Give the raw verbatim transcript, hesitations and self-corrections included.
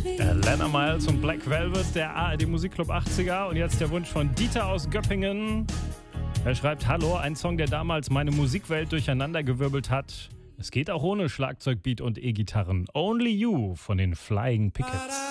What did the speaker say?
Äh, Lana Miles und Black Velvet, der A R D Musikclub achtziger. Und jetzt der Wunsch von Dieter aus Göppingen. Er schreibt: Hallo, ein Song, der damals meine Musikwelt durcheinandergewirbelt hat. Es geht auch ohne Schlagzeugbeat und E-Gitarren. Only You von den Flying Pickets.